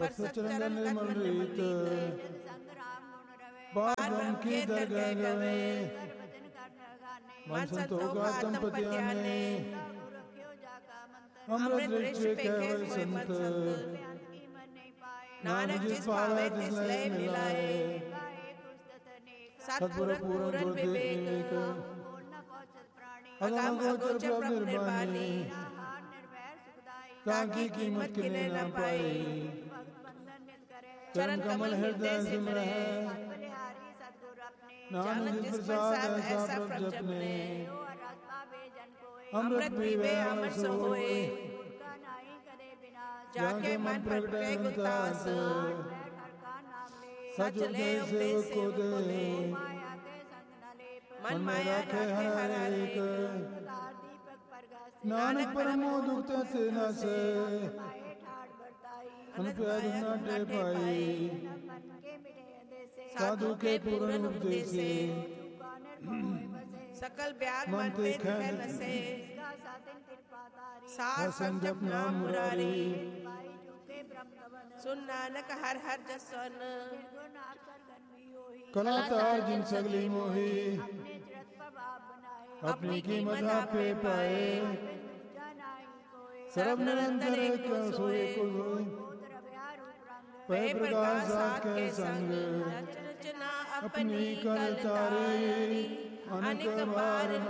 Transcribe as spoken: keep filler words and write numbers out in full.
चरण निर्मल रीत पार ब्रह्म की दरगाह गए मन संतोष आत्म पत्याने अमृत वृक्ष केवल संत नानक जिस पावे तिस लय मिलाए सतपुर पूर्ण विवेक अगम गोचर प्रभु निर्वाणी ताकि कीमत किने न पाई चरण कमल हृदय सिमर है नानक जिस प्रसाद ऐसा प्रभ जपने अमृत पीवे अमर सो होए जाके मन प्रगटे गुरदास सच ले सेवक को दे मन माया राखे हर एक नानक परमो दुख ते न से अनप्यार न डे पाई साधु के पूर्ण उपदेशे सकल ब्याज मन पे दिखे नसे सार संजप नाम मुरारी सुन नानक हर हर जसन कलातार जिन सगली मोही अपनी कीमत पे पाए सर्व निरंतर सोए को पै प्रकाश साथ के संग अपनी कर तारे अनेक बार